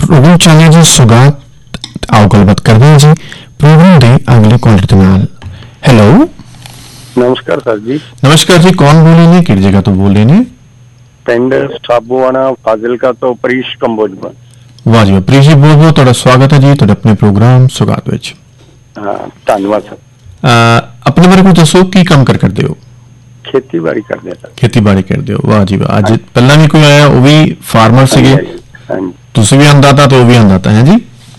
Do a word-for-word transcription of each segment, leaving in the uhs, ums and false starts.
Programme चल रहा जी सुगात आओ गलबात करते हैं जी प्रोग्राम दे अगले कॉलर के नाल। हेलो नमस्कार सर जी। नमस्कार जी, कौन बोल रहे ने, किस जगह तो बोल रहे ने? पिंड साबूआना फाजिलका तो परीश कंबोजमा। वाह जी, परीश जी बहुत बहुत तुहाडा स्वागत है जी तुहाडे अपने प्रोग्राम सुगात विच। हाँ धन्यवाद सर। अपने बारे को दसो, की काम कर करते हो? खेतीबाड़ी करते सर। खेतीबाड़ी करते हो, वाह जी वाह। अज पहला भी कोई आया, वो भी फार्मर सीगे, तुसी भी अंदाता तो वो भी अंदाता है जी।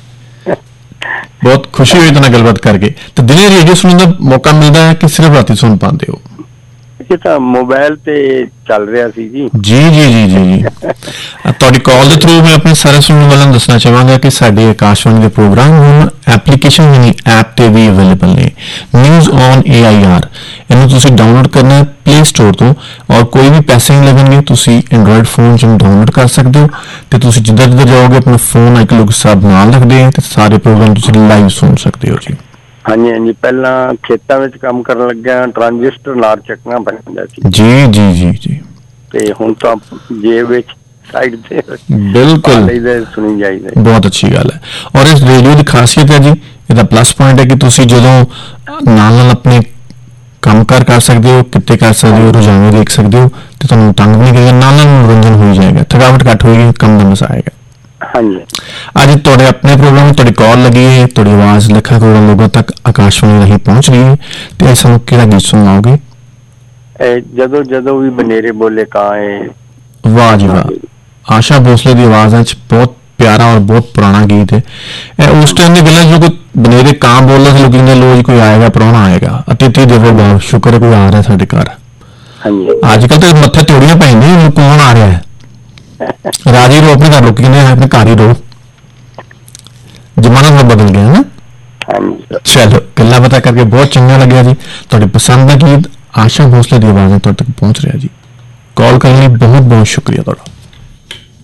बहुत खुशी हुई तना गलबात करके। तो दिने रेडियो सुनने का मौका मिलता है कि सिर्फ राती सुन पाते हो? ये तो मोबाइल पे चल रहा सी जी। जी जी जी जी जी ਤੁਹਾਡੀ ਕਾਲ ਦੇ ਥਰੂ ਮੈਂ ਆਪਣੇ ਸਾਰੇ ਸੁਣਨ ਵਾਲਿਆਂ ਨੂੰ ਦੱਸਣਾ ਚਾਹਾਂਗਾ ਕਿ ਸਾਡੇ ਆਕਾਸ਼ਵਾਣੀ ਦੇ ਪ੍ਰੋਗਰਾਮ ਹੁਣ ਐਪਲੀਕੇਸ਼ਨ ਯਾਨੀ ਐਪ ਤੇ ਵੀ ਅਵੇਲੇਬਲ ਨੇ। News on A I R ਇਹਨੂੰ ਤੁਸੀਂ ਡਾਊਨਲੋਡ ਕਰਨਾ ਹੈ ਪਲੇ ਸਟੋਰ ਤੋਂ, ਔਰ ਕੋਈ ਵੀ ਪੈਸੇ ਨਹੀਂ ਲੱਗਣਗੇ। ਤੁਸੀਂ ਐਂਡਰੋਇਡ ਫੋਨ 'ਚ ਡਾਊਨਲੋਡ ਕਰ ਸਕਦੇ ਹੋ ਤੇ ਤੁਸੀਂ ਜਿੱਦਾਂ ਜਿੱਦਾਂ ਜਾਓਗੇ ਆਪਣਾ ਫੋਨ ਇੱਕ ਲੋਕ ਸਭ ਨਾਲ ਰੱਖਦੇ ਆ ਤੇ ਸਾਰੇ ਪ੍ਰੋਗਰਾਮ ਤੁਸੀਂ ਲਾਈਵ ਸੁਣ ਸਕਦੇ ਹੋ ਜੀ। हाँ जी हाँ जी, पहला खेतों में काम करने लग्या ट्रांजिस्टर नाल चकना पैंदा सी जी जी जी जी ते हुण तां जेब विच साइड ते बिल्कुल सुनी जाइदा। बहुत अच्छी गल है। और इस रेडियो की खासियत है जी, ਇਹਦਾ प्लस पॉइंट है कि तुसी ਜਦੋਂ ਨਾਲ ਨਾਲ ਆਪਣੇ ਕੰਮ ਕਾਰ ਕਰ ਸਕਦੇ ਹੋ, ਕਿਤੇ ਕਰ ਸਕਦੇ ਹੋ, ਰੋਜ਼ਾਨਾ ਦੇਖ ਸਕਦੇ ਹੋ ਤੇ ਤੁਹਾਨੂੰ ਤੰਗ ਨਹੀਂ ਕਰੇਗਾ, ਨਾਲ ਨਾਲ ਮਨੋਰੰਜਨ ਹੋ ਜਾਏਗਾ, ਥਕਾਵਟ ਘੱਟ ਹੋਏਗੀ, ਕੰਮ ਦਾ ਮਜ਼ਾ ਆਏਗਾ। हाँ जी, ਅੱਜ ਤੁਹਾਡੇ ਆਪਣੇ ਪ੍ਰੋਗਰਾਮ ਤੁਹਾਡੀ ਕਾਲ ਲੱਗੀ ਹੈ, ਤੁਹਾਡੀ ਆਵਾਜ਼ ਲੱਖਾਂ ਕਰੋੜਾਂ ਲੋਕਾਂ ਤੱਕ ਆਕਾਸ਼ਵਾਣੀ ਰਾਹੀਂ ਪਹੁੰਚ ਰਹੀ ਹੈ ਤੇ ਸਾਨੂੰ ਕਿਹੜਾ ਗੀਤ ਸੁਣਾਓਗੇ? ਜਦੋਂ ਜਦੋਂ ਵੀ ਬਨੇਰੇ ਬੋਲੇ ਕਾਂ ਹੈ। वाह जी वाह, आशा भोसले की आवाज है, बहुत प्यारा और बहुत पुराना गीत है। उस टाइम की गल जो कोई बनेरे कां बोलदा सी, लोग कहंदे लोग कोई आएगा, प्राहुणा आएगा, अतिथि देवो भव, शुक्र है कोई आ रहा साडे घर। अजकल तो मत्थे तोड़ियां पैंदियां, कौन आ रहा है? राजी रहो अपने घर, लोग कहंदे अपने घर ही रहो, जमाना थोड़ा बदल गया है ना। चलो गल्लां बातां करके बहुत चंगा लग्या जी। तुहाडी पसंद दा गीत आशा भोसले की आवाज तुहाडे तक पहुंच रहा जी। कॉल करने बहुत बहुत शुक्रिया तुहाडा।